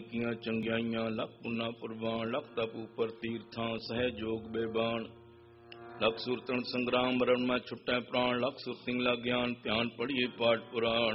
ਨੇਕੀਆਂ ਚੰਗਿਆਈਆਂ, ਲੱਖ ਪੁੰਨਾ ਕੁਰਬਾਨ, ਲੱਖ ਤਪ ਉਪਰ ਤੀਰਥਾਂ, ਸਹਿ ਜੋਗ ਬੇਬਾਨ। ਲੱਖ ਸੁਰਤਨ ਸੰਗਰਾਮ, ਮਰਨ ਮੈਂ ਛੁੱਟੈ ਪ੍ਰਾਣ, ਲੱਖ ਸੁਰਤਿੰਗ ਲਾ ਗਿਆਨ, ਧਿਆਨ ਪੜੀਏ ਪਾਠ ਪੁਰਾਣ।